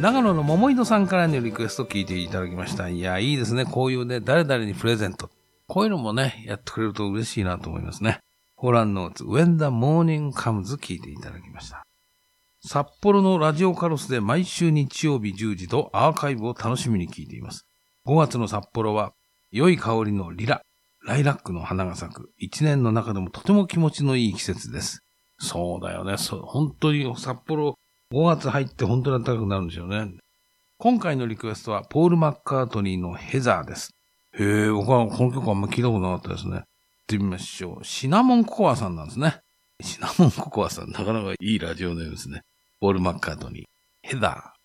長野の桃井戸さんからのリクエスト聞いていただきました。いや、いいですね。こういうね、誰々にプレゼント。こういうのもね、やってくれると嬉しいなと思いますね。ホランノーツ、When the Morning Comes 聞いていただきました。札幌のラジオカロスで毎週日曜日10時とアーカイブを楽しみに聞いています。5月の札幌は良い香りのライラックの花が咲く1年の中でもとても気持ちのいい季節です。そうだよね。本当に札幌5月入って本当に暖かくなるんですよね。今回のリクエストはポール・マッカートニーのヘザーです。へえ、僕はこの曲あんま聞いたことなかったですね。行ってみましょう。シナモンココアさんなんですね。シナモンココアさん、なかなかいいラジオネームですね。ポール・マッカートニー、ヘザー。